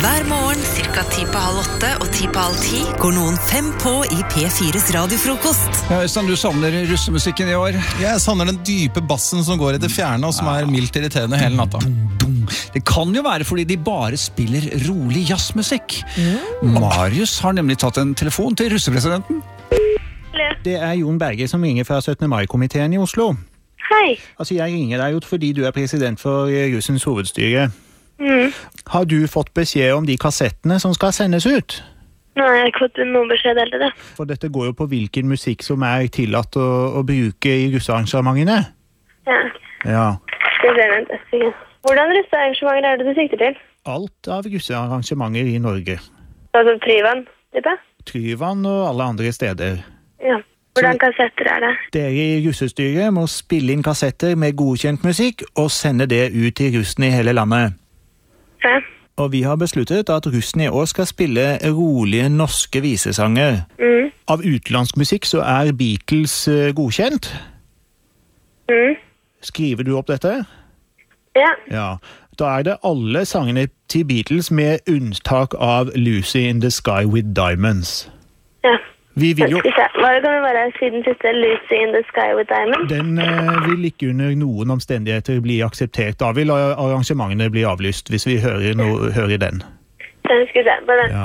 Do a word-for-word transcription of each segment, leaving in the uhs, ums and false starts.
Hver morgen, cirka ti på halv åtte og ti på halv ti, går noen fem på i P fires radiofrokost. Ja, Øystein, du savner russemusikken i år. Jeg savner den dype bassen som går i det fjerne, og som er mildt irriterende hele natta. Det kan jo være fordi de bare spiller rolig jazzmusikk. Mm. Marius har nemlig tatt en telefon til russepresidenten. Det er Jon Berge som ringer fra syttende mai-komiteen i Oslo. Hei. Altså, jeg ringer deg jo fordi du er president for russens hovedstyre. Mm. Har du fått beskjed om de kassettene som skal sendes ut? Nei, jeg har ikke fått noen beskjed helt det. For dette går jo på hvilken musikk som er tillatt å, å bruke i russearrangementene. Ja. Ja. Skal vi se, vent, jeg skal... Hvordan russearrangementer er det du sikter til? Alt av russearrangementer i Norge. Altså Tryvann, type? Tryvann og alle andre steder. Ja. Hvordan kassetter er det? Dere i russestyret må spille inn kassetter med godkjent musikk og sende det ut til russen i hele landet. Ja. Og vi har besluttet at russen i år skal spille rolige norske visesanger. Mm. Av utenlandsk musikk så er Beatles uh, godkjent. Mm. Skriver du opp dette? Ja. Ja. Da er det alle sangene til Beatles med unntak av Lucy in the Sky with Diamonds. Ja. Vi vil jo... Hva kan det være siden siste Lucy in the Sky with Diamonds? Den uh, vil ikke under noen omstendigheter bli akseptert. Da vil arrangementene bli avlyst hvis vi hører, no, hører den. Den skal vi se på den. Ja.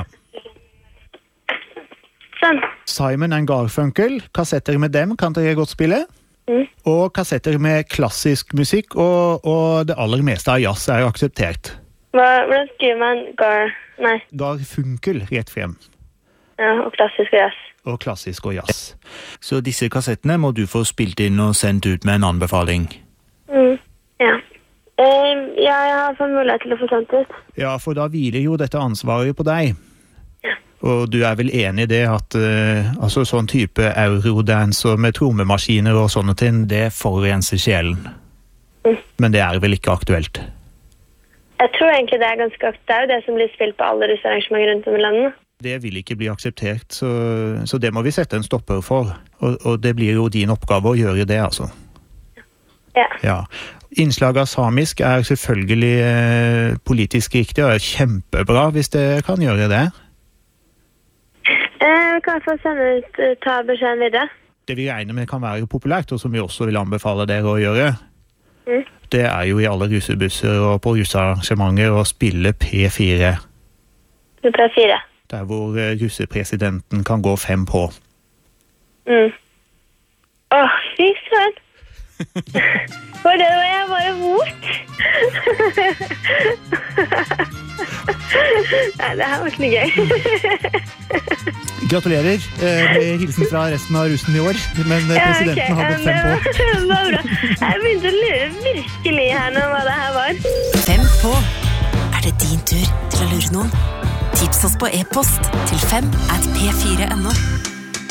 Sånn. Simon and Garfunkel, kassetter med dem kan dere godt spille. Mm. Og kassetter med klassisk musikk, og, og det aller meste av jazz er akseptert. Hva, hvordan skriver man Gar... Nei. Garfunkel, rett frem. Ja, og klassisk og jazz. Og klassisk og jazz. Så disse kassettene må du få spilt inn og sendt ut med en anbefaling. Mm. Ja. Um, ja, jeg har fått mulighet til å få sendt ut. Ja, for da hviler jo dette ansvaret på deg. Ja. Og du er vel enig i det at uh, altså sånn type eurodance med trommemaskiner og sånne ting, det forurenser sjelen. Mm. Men det er vel ikke aktuelt? Jeg tror egentlig det er ganske aktuelt. Det er jo det som blir spilt på alle russearrangementer rundt om i landet. Det vil ikke bli akseptert, så, så det må vi sette en stopper for. Og, og det blir jo din oppgave å gjøre det, altså. Ja. Ja. Innslag av samisk er selvfølgelig eh, politisk riktig, og er kjempebra hvis det kan gjøre det. Eh, kan jeg få sende ut, ta beskjeden videre? Det vi regner med kan være populært, og som vi også vil anbefale dere å gjøre, mm. det er jo i alle russebusser og på russearrangementer å spille P fire. P fire. Der hvor russepresidenten kan gå fem på. Mm. Åh, fy søren. For det var jeg bare bort. Nei, det her var ikke noe gøy. Gratulerer med hilsen fra resten av russen i år, men ja, presidenten okay. har gått fem på. Det var bra. Jeg begynte å lure virkelig her nå hva det her var. Fem på. Er det din tur til å lure noen? Tips oss på e-post til fem at p fire punktum no.